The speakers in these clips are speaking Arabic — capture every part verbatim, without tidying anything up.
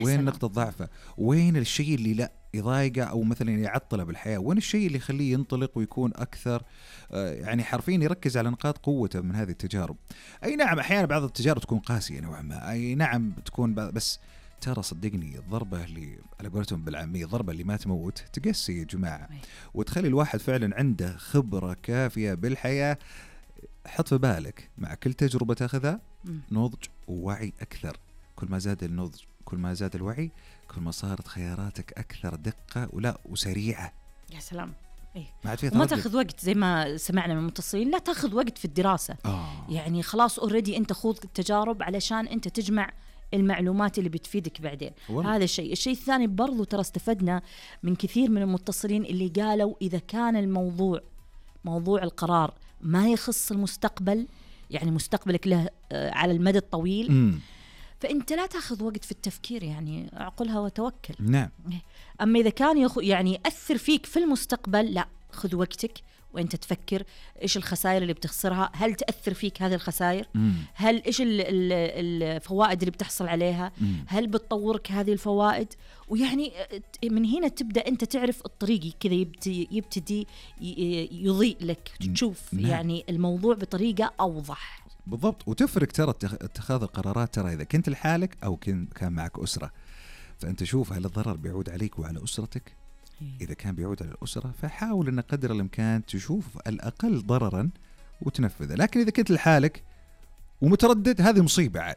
وين سلام. نقطة ضعفه، وين الشيء اللي لا يضايقه أو مثلا يعطله بالحياة، وين الشيء اللي يخليه ينطلق ويكون أكثر آه يعني حرفيا يركز على نقاط قوته من هذه التجارب. أي نعم أحيانا بعض التجارب تكون قاسية نوعا ما، أي نعم تكون بس ترى صدقني الضربة اللي على قولتهم بالعامية الضربة اللي ما تموت تقسي يا جماعة، وتخلي الواحد فعلا عنده خبرة كافية بالحياة. حط في بالك مع كل تجربة تاخذها نضج ووعي أكثر، كل ما زاد النضج كل ما زاد الوعي كل ما صارت خياراتك أكثر دقة ولا وسريعة. يا سلام. إيه؟ ما, وما تاخذ وقت زي ما سمعنا من المتصلين، لا تاخذ وقت في الدراسة. آه. يعني خلاص أوريدي أنت خوض التجارب علشان أنت تجمع المعلومات اللي بتفيدك بعدين. والله. هذا الشيء. الشيء الثاني برضو ترى استفدنا من كثير من المتصلين اللي قالوا إذا كان الموضوع موضوع القرار ما يخص المستقبل، يعني مستقبلك له على المدى الطويل، م. فأنت لا تأخذ وقت في التفكير، يعني أعقلها وتوكل. نعم. أما إذا كان يخ... يعني يأثر فيك في المستقبل، لا، خذ وقتك وأنت تفكر إيش الخسائر اللي بتخسرها، هل تأثر فيك هذه الخسائر، مم. هل إيش الفوائد اللي بتحصل عليها، مم. هل بتطورك هذه الفوائد. ويعني من هنا تبدأ أنت تعرف الطريق كذا يبتدي, يبتدي يضيء لك، تشوف مم. يعني الموضوع بطريقة أوضح. بالضبط. وتفرق ترى اتخاذ القرارات، ترى إذا كنت لحالك أو كان معك أسرة، فأنت شوف هل الضرر بيعود عليك وعلى أسرتك. إذا كان بيعود على الأسرة فحاول أن قدر الإمكان تشوف الأقل ضررا وتنفذه. لكن إذا كنت لحالك ومتردد هذه مصيبة عاد،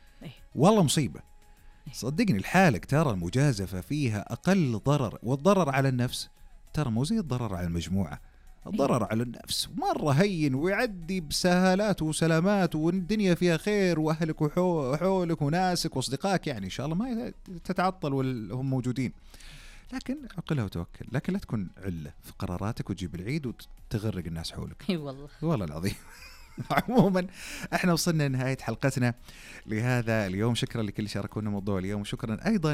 والله مصيبة. صدقني لحالك ترى المجازفة فيها أقل ضرر، والضرر على النفس ترى مو زي الضرر على المجموعة. الضرر على النفس مرة هين ويعدي بسهالات وسلامات والدنيا فيها خير وأهلك وحولك وناسك وأصدقائك، يعني إن شاء الله ما تتعطل وهم موجودين. لكن عقلها وتوكل، لكن لا تكون علة في قراراتك وتجيب العيد وتغرق الناس حولك. اي والله والله العظيم. عموما احنا وصلنا لنهاية حلقتنا لهذا اليوم. شكرا لكل شاركونا موضوع اليوم، وشكرا ايضا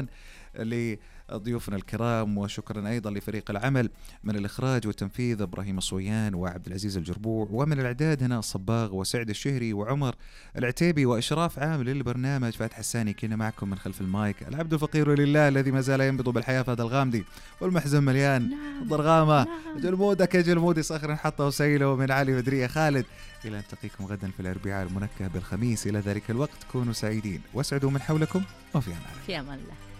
لضيوفنا الكرام، وشكرا ايضا لفريق العمل من الاخراج والتنفيذ ابراهيم الصويان وعبد العزيز الجربوع، ومن الاعداد هنا الصباغ وسعد الشهري وعمر العتيبي، واشراف عام للبرنامج فاتح الساني. كنا معكم من خلف المايك العبد الفقير لله الذي ما زال ينبض بالحياة فهذا الغامدي، والمحزن مليان نعم. ضرغامة نعم. جلمودك يا جلمودي صخر حطه وسيله من علي بدرية خالد. إلى أن نلتقيكم غدا في الأربعاء المنكه بالخميس. إلى ذلك الوقت كونوا سعيدين واسعدوا من حولكم، وفي أمان الله. في أمان الله.